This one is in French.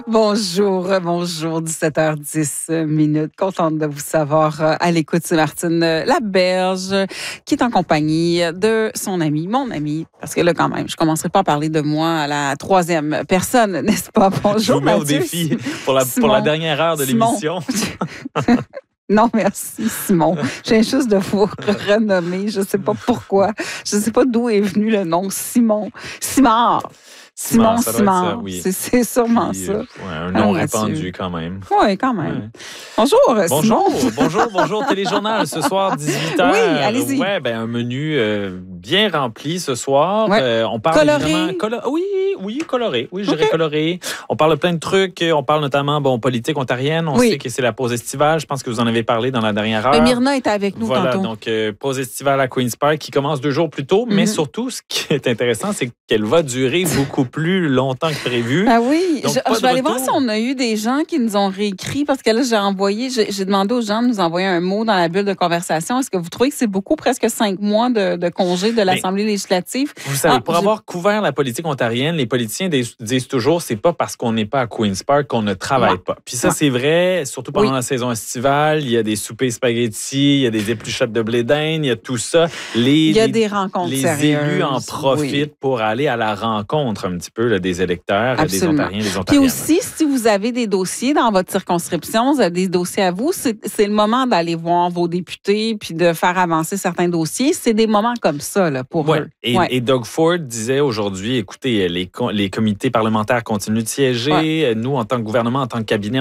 Bonjour, 17h10. Contente de vous savoir à l'écoute. C'est Martine Laberge qui est en compagnie de son ami, mon ami, parce que là, quand même, je ne commencerai pas à parler de moi à la troisième personne, n'est-ce pas? Bonjour, je vous mets Mathieu. au défi pour la dernière heure de l'émission. Non, merci, Simon. Je viens juste de vous renommer. Je ne sais pas pourquoi. Je ne sais pas d'où est venu le nom Simon. Simard. Simon. Oui. C'est sûrement ça. Un nom répandu quand même. Oui, quand même. Ouais. Simon. Bonjour, Téléjournal, ce soir, 18h. Oui, allez-y. Ouais, un menu bien rempli ce soir. Ouais. On parle coloré. Coloré. Oui, je dirais coloré. On parle de plein de trucs. On parle notamment, politique ontarienne. On sait que c'est la pause estivale. Je pense que vous en avez parlé dans la dernière heure. Mais Myrna était avec nous tantôt. Donc, pause estivale à Queen's Park qui commence 2 jours plus tôt. Mais surtout, ce qui est intéressant, c'est qu'elle va durer beaucoup plus longtemps que prévu. Ah oui, donc, je vais aller voir si on a eu des gens qui nous ont réécrit, parce que là, j'ai demandé aux gens de nous envoyer un mot dans la bulle de conversation. Est-ce que vous trouvez que c'est beaucoup, presque 5 mois de congé de l'Assemblée législative? Vous savez, pour avoir couvert la politique ontarienne, les politiciens disent toujours, c'est pas parce qu'on n'est pas à Queen's Park qu'on ne travaille pas. Puis ça, c'est vrai, surtout pendant la saison estivale. Il y a des soupers spaghettis, il y a des épluchettes de blé d'Inde, il y a tout ça. Il y a des rencontres sérieuses. Les élus en profitent pour aller à la rencontre un petit peu là, des électeurs, des Ontariens, des Ontariennes. Puis aussi, si vous avez des dossiers dans votre circonscription, vous avez des dossiers à vous, c'est le moment d'aller voir vos députés puis de faire avancer certains dossiers. C'est des moments comme ça là, pour eux. Et Doug Ford disait aujourd'hui, écoutez, les comités parlementaires continuent de siéger. Nous, en tant que gouvernement, en tant que cabinet,